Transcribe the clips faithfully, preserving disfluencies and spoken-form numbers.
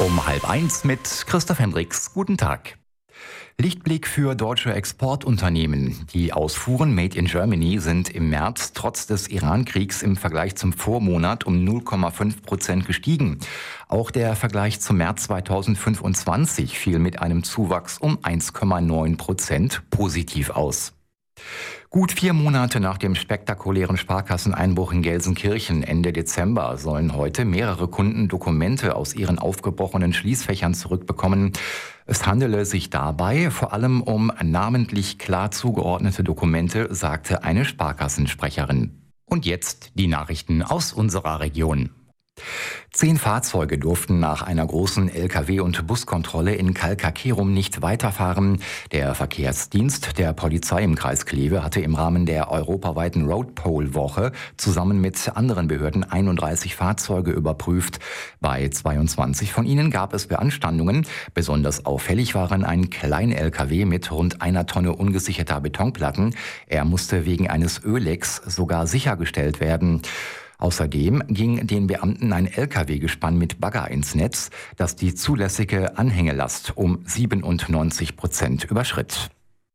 Um halb eins mit Christoph Hendricks. Guten Tag. Lichtblick für deutsche Exportunternehmen. Die Ausfuhren Made in Germany sind im März trotz des Iran-Kriegs im Vergleich zum Vormonat um null Komma fünf Prozent gestiegen. Auch der Vergleich zum März zweitausendfünfundzwanzig fiel mit einem Zuwachs um eins Komma neun Prozent positiv aus. Gut vier Monate nach dem spektakulären Sparkasseneinbruch in Gelsenkirchen Ende Dezember sollen heute mehrere Kunden Dokumente aus ihren aufgebrochenen Schließfächern zurückbekommen. Es handele sich dabei vor allem um namentlich klar zugeordnete Dokumente, sagte eine Sparkassensprecherin. Und jetzt die Nachrichten aus unserer Region. Zehn Fahrzeuge durften nach einer großen L K W- und Buskontrolle in Kalkakerum nicht weiterfahren. Der Verkehrsdienst der Polizei im Kreis Kleve hatte im Rahmen der europaweiten Roadpol-Woche zusammen mit anderen Behörden einunddreißig Fahrzeuge überprüft. Bei zweiundzwanzig von ihnen gab es Beanstandungen. Besonders auffällig waren ein Klein-L K W mit rund einer Tonne ungesicherter Betonplatten. Er musste wegen eines Öllecks sogar sichergestellt werden. Außerdem ging den Beamten ein L K W-Gespann mit Bagger ins Netz, das die zulässige Anhängelast um siebenundneunzig Prozent überschritt.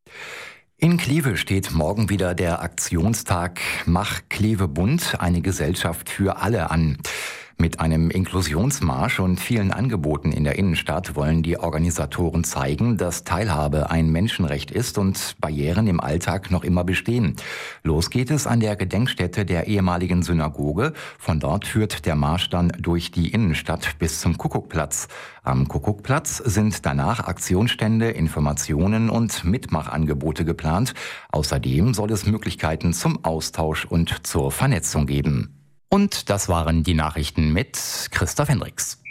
In Kleve steht morgen wieder der Aktionstag Mach Kleve bunt, eine Gesellschaft für alle an. Mit einem Inklusionsmarsch und vielen Angeboten in der Innenstadt wollen die Organisatoren zeigen, dass Teilhabe ein Menschenrecht ist und Barrieren im Alltag noch immer bestehen. Los geht es an der Gedenkstätte der ehemaligen Synagoge. Von dort führt der Marsch dann durch die Innenstadt bis zum Kuckuckplatz. Am Kuckuckplatz sind danach Aktionsstände, Informationen und Mitmachangebote geplant. Außerdem soll es Möglichkeiten zum Austausch und zur Vernetzung geben. Und das waren die Nachrichten mit Christoph Hendricks.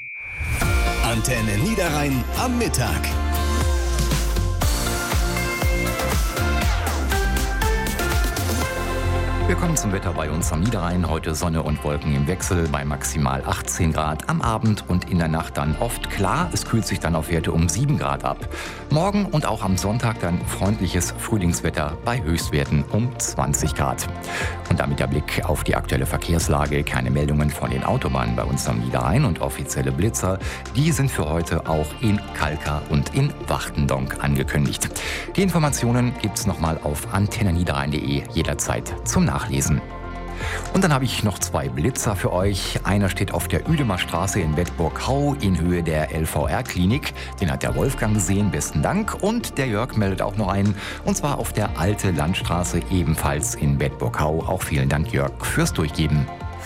Antenne Niederrhein am Mittag. Willkommen zum Wetter bei uns am Niederrhein. Heute Sonne und Wolken im Wechsel bei maximal achtzehn Grad am Abend und in der Nacht dann oft klar. Es kühlt sich dann auf Werte um sieben Grad ab. Morgen und auch am Sonntag dann freundliches Frühlingswetter bei Höchstwerten um zwanzig Grad. Und damit der Blick auf die aktuelle Verkehrslage. Keine Meldungen von den Autobahnen bei uns am Niederrhein und offizielle Blitzer. Die sind für heute auch in Kalka und in Wachtendonk angekündigt. Die Informationen gibt's nochmal auf antenne niederrhein punkt de jederzeit zum Nachlesen. Und dann habe ich noch zwei Blitzer für euch. Einer steht auf der Uedemer Straße in Bedburg-Hau in Höhe der L V R-Klinik. Den hat der Wolfgang gesehen, besten Dank. Und der Jörg meldet auch noch einen, und zwar auf der Alte Landstraße ebenfalls in Bedburg-Hau. Auch vielen Dank, Jörg, fürs Durchgeben.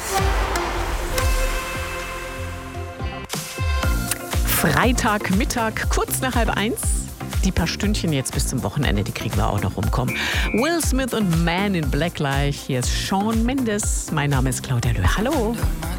Freitagmittag, kurz nach halb eins. Die paar Stündchen jetzt bis zum Wochenende, die kriegen wir auch noch rumkommen. Will Smith und Man in Black gleich. Hier ist Shawn Mendes. Mein Name ist Claudia Löhr. Hallo.